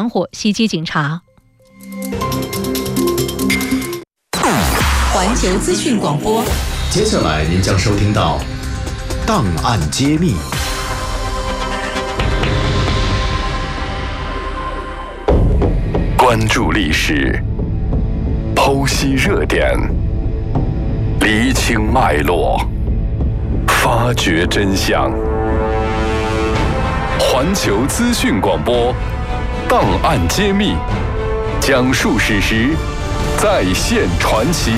团伙袭击警察。 环球资讯广播， 接下来您将收听到档案揭秘。 关注历史，剖析热点，厘清脉络，发掘真相。环球资讯广播，档案揭秘，讲述史实，再现传奇。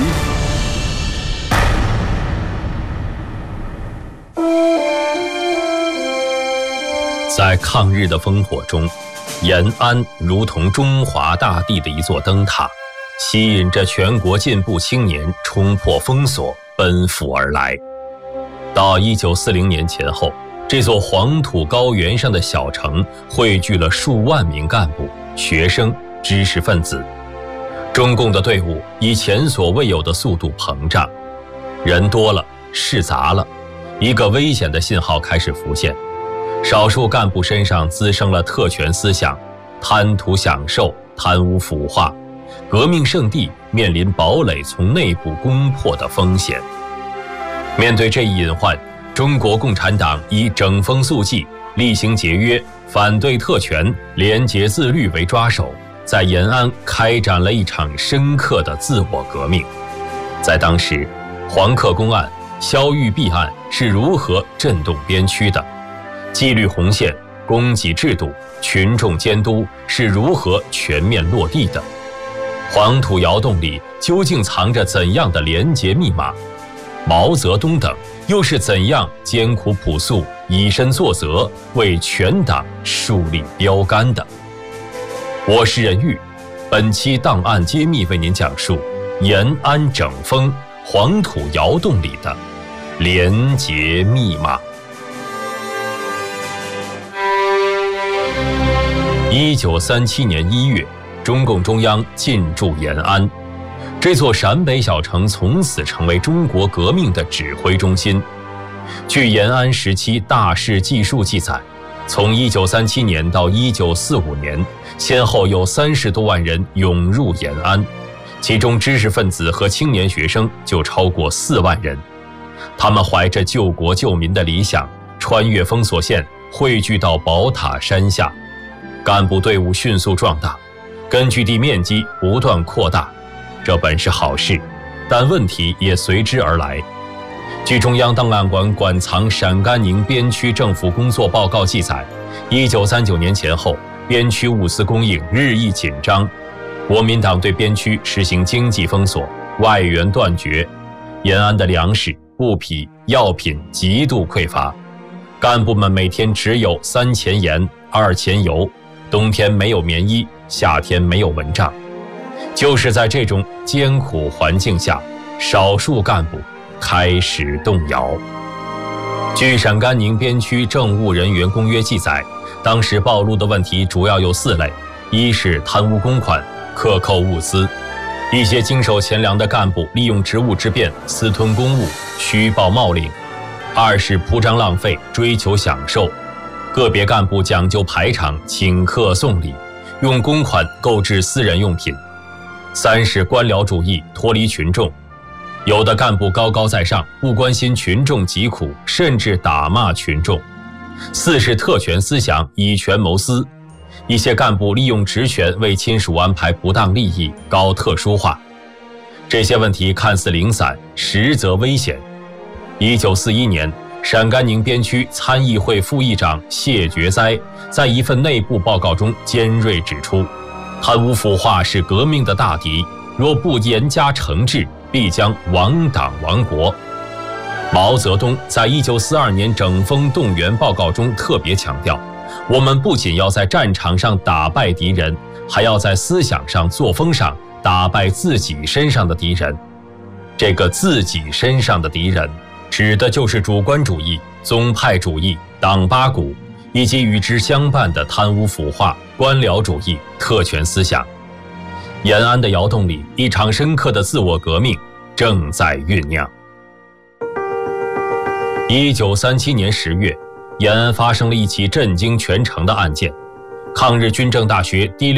在抗日的烽火中，延安如同中华大地的一座灯塔，吸引着全国进步青年冲破封锁，奔赴而来。到1940年前后，这座黄土高原上的小城汇聚了数万名干部、学生、知识分子。中共的队伍以前所未有的速度膨胀，人多了，事杂了，一个危险的信号开始浮现。少数干部身上滋生了特权思想，贪图享受，贪污腐化，革命圣地面临堡垒从内部攻破的风险。面对这一隐患，中国共产党以整风肃纪、厉行节约、反对特权、廉洁自律为抓手，在延安开展了一场深刻的自我革命。在当时，黄克公案、萧玉璧案是如何震动边区的？纪律红线、供给制度、群众监督是如何全面落地的？黄土窑洞里究竟藏着怎样的廉洁密码？毛泽东等又是怎样艰苦朴素、以身作则，为全党树立标杆的？我是任玉，本期档案揭秘为您讲述延安整风黄土窑洞里的廉洁密码。1937年1月，中共中央进驻延安，这座陕北小城从此成为中国革命的指挥中心。据延安时期大事记述记载，从1937年到1945年，先后有30多万人涌入延安，其中知识分子和青年学生就超过4万人。他们怀着救国救民的理想，穿越封锁线，汇聚到宝塔山下。干部队伍迅速壮大，根据地面积不断扩大，这本是好事，但问题也随之而来。据中央档案馆馆藏陕甘宁边区政府工作报告记载，1939年前后，边区物资供应日益紧张，国民党对边区实行经济封锁，外援断绝，延安的粮食、布匹、药品极度匮乏，干部们每天只有3钱盐、2钱油，冬天没有棉衣，夏天没有蚊帐。就是在这种艰苦环境下，少数干部开始动摇。据陕甘宁边区政务人员公约记载，当时暴露的问题主要有4类：一是贪污公款、克扣物资，一些经手钱粮的干部利用职务之便私吞公物、虚报冒领；二是铺张浪费、追求享受，个别干部讲究排场、请客送礼，用公款购置私人用品；三是官僚主义，脱离群众，有的干部高高在上，不关心群众疾苦，甚至打骂群众；四是特权思想，以权谋私，一些干部利用职权为亲属安排不当利益，搞特殊化。这些问题看似零散，实则危险。1941年，陕甘宁边区参议会副议长谢觉哉在一份内部报告中尖锐指出，贪污腐化是革命的大敌，若不严加惩治，必将亡党亡国。毛泽东在1942年整风动员报告中特别强调，我们不仅要在战场上打败敌人，还要在思想上、作风上打败自己身上的敌人。这个自己身上的敌人指的就是主观主义、宗派主义、党八股，以及与之相伴的贪污腐化、官僚主义、特权思想。延安的窑洞里，一场深刻的自我革命正在酝酿。1937年10月，延安发生了一起震惊全城的案件。抗日军政大学第